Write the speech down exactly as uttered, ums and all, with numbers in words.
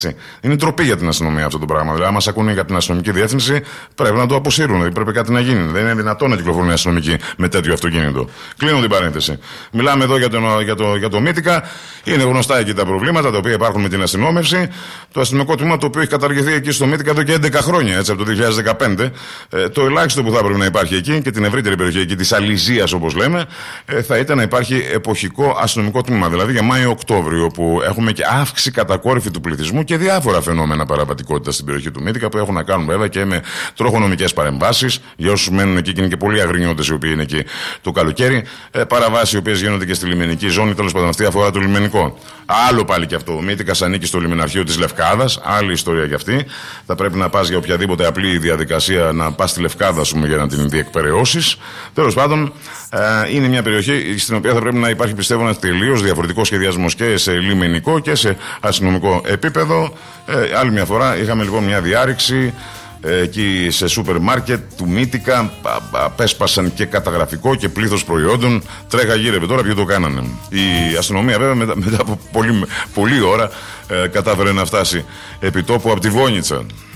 Είναι τροπή για την αστυνομία αυτό το πράγμα. Δηλαδή, άμα σε ακούνε για την αστυνομική διεύθυνση, πρέπει να το αποσύρουν. Δηλαδή, πρέπει κάτι να γίνει. Δεν είναι δυνατόν να κυκλοφορούν οι αστυνομικοί με τέτοιο αυτοκίνητο. Κλείνω την παρένθεση. Μιλάμε εδώ για το, για το, για το Μύτικα. Είναι γνωστά εκεί τα προβλήματα τα οποία υπάρχουν με την αστυνόμευση. Το αστυνομικό τμήμα το οποίο έχει καταργηθεί εκεί στο Μύτικα εδώ και έντεκα χρόνια, έτσι, από το δύο χιλιάδες δεκαπέντε. Ε, το ελάχιστο που θα πρέπει να υπάρχει εκεί και την ευρύτερη περιοχή εκεί τη Αλυζίας, όπως λέμε, ε, θα ήταν να υπάρχει εποχικό αστυνομικό τμήμα. Δηλαδή για Μάιο-Οκτώβριο, που έχουμε και αύξηση κατακόρυφη του πληθυσμού και διάφορα φαινόμενα παραβατικότητα στην περιοχή του Μύτικα που έχουν να κάνουν βέβαια και με τροχονομικές παρεμβάσεις. Για όσους μένουν εκεί και είναι και πολλοί αγρινιώτες οι οποίοι είναι εκεί το καλοκαίρι. Ε, παραβάσεις οι οποίες γίνονται και στη λιμενική ζώνη. Τέλος πάντων, αυτή αφορά το λιμενικό. Άλλο πάλι και αυτό. Ο Μύτικας ανήκει στο λιμεναρχείο της Λευκάδας. Άλλη ιστορία κι αυτή. Θα πρέπει να πας για οποιαδήποτε απλή διαδικασία να πας στη Λευκάδα, πούμε, για να την διεκπεραιώσεις. Τέλος πάντων, ε, είναι μια περιοχή στην οποία θα πρέπει να υπάρχει, πιστεύω, ένα τελείως διαφορετικό σχεδιασμός και σε λιμενικό και σε αστυνομικό επίπεδο. Ε, άλλη μια φορά είχαμε λοιπόν μια διάρρηξη ε, εκεί σε σούπερ μάρκετ του Μύτικα. Απέσπασαν και καταγραφικό και πλήθος προϊόντων. Τρέχα γύρευε τώρα, ποιο το κάνανε. Η αστυνομία βέβαια μετά, μετά από πολλή, πολλή ώρα ε, κατάφερε να φτάσει επί τόπου από τη Βόνιτσα.